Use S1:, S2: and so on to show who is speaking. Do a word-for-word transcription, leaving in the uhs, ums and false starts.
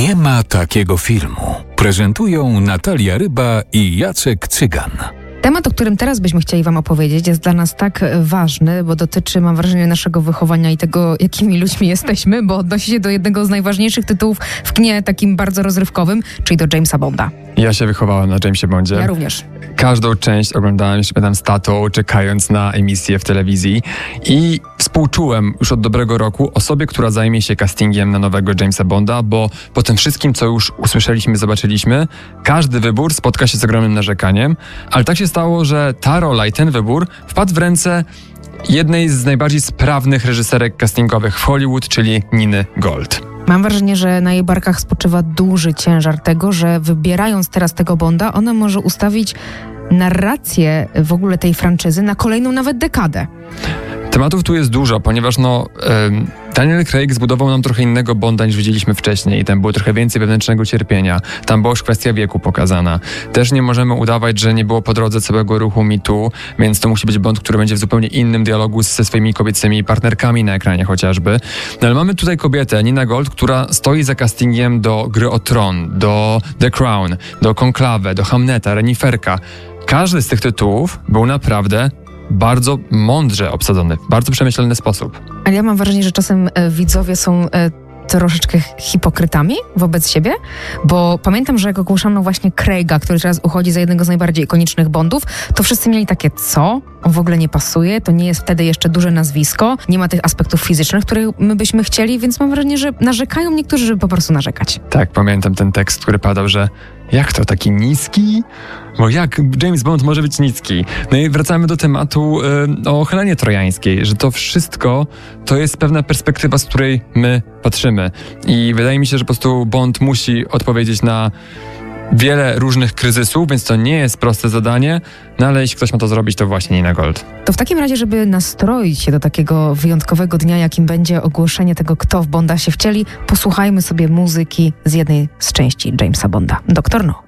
S1: Nie ma takiego filmu. Prezentują Natalia Ryba i Jacek Cygan.
S2: Temat, o którym teraz byśmy chcieli wam opowiedzieć, jest dla nas tak ważny, bo dotyczy, mam wrażenie, naszego wychowania i tego, jakimi ludźmi jesteśmy, bo odnosi się do jednego z najważniejszych tytułów w kinie takim bardzo rozrywkowym, czyli do Jamesa Bonda.
S3: Ja się wychowałem na Jamesie Bondzie.
S2: Ja również.
S3: Każdą część oglądałem, jeszcze pamiętam, z tatą, czekając na emisję w telewizji i współczułem już od dobrego roku osobie, która zajmie się castingiem na nowego Jamesa Bonda, bo po tym wszystkim, co już usłyszeliśmy, zobaczyliśmy, każdy wybór spotka się z ogromnym narzekaniem, ale tak się stało, że ta rola i ten wybór wpadł w ręce jednej z najbardziej sprawnych reżyserek castingowych w Hollywood, czyli Niny Gold.
S2: Mam wrażenie, że na jej barkach spoczywa duży ciężar tego, że wybierając teraz tego Bonda, ona może ustawić narrację w ogóle tej franczyzy na kolejną nawet dekadę.
S3: Tematów tu jest dużo, ponieważ no, ym, Daniel Craig zbudował nam trochę innego Bonda niż widzieliśmy wcześniej. Tam było trochę więcej wewnętrznego cierpienia. Tam była już kwestia wieku pokazana. Też nie możemy udawać, że nie było po drodze całego ruchu Me Too, więc to musi być Bond, który będzie w zupełnie innym dialogu ze swoimi kobiecymi partnerkami na ekranie chociażby. No ale mamy tutaj kobietę, Nina Gold, która stoi za castingiem do Gry o Tron, do The Crown, do Konklawę, do Hamneta, Reniferka. Każdy z tych tytułów był naprawdę bardzo mądrze obsadzony, w bardzo przemyślany sposób.
S2: Ale ja mam wrażenie, że czasem e, widzowie są e, troszeczkę hipokrytami wobec siebie, bo pamiętam, że jak ogłaszano właśnie Craiga, który teraz uchodzi za jednego z najbardziej ikonicznych Bondów, to wszyscy mieli takie, co? On w ogóle nie pasuje, to nie jest wtedy jeszcze duże nazwisko, nie ma tych aspektów fizycznych, których my byśmy chcieli, więc mam wrażenie, że narzekają niektórzy, żeby po prostu narzekać.
S3: Tak, pamiętam ten tekst, który padał, że jak to, taki niski? Bo jak James Bond może być niski? No i wracamy do tematu y, o Helenie Trojańskiej, że to wszystko to jest pewna perspektywa, z której my patrzymy. I wydaje mi się, że po prostu Bond musi odpowiedzieć na wiele różnych kryzysów, więc to nie jest proste zadanie, no ale jeśli ktoś ma to zrobić, to właśnie Nina Gold.
S2: To w takim razie, żeby nastroić się do takiego wyjątkowego dnia, jakim będzie ogłoszenie tego, kto w Bonda się wcieli, posłuchajmy sobie muzyki z jednej z części Jamesa Bonda. Doktor No.